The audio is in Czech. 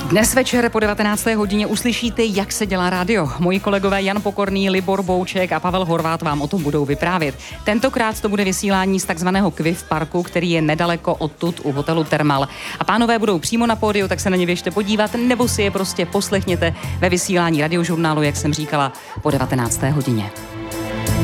Dnes večer po 19. hodině uslyšíte, jak se dělá rádio. Moji kolegové Jan Pokorný, Libor Bouček a Pavel Horvát vám o tom budou vyprávět. Tentokrát to bude vysílání z takzvaného Quiff Parku, který je nedaleko odtud u hotelu Thermal. A pánové budou přímo na pódiu, tak se na ně běžte podívat, nebo si je prostě poslechněte ve vysílání radiožurnálu, jak jsem říkala, po 19. hodině.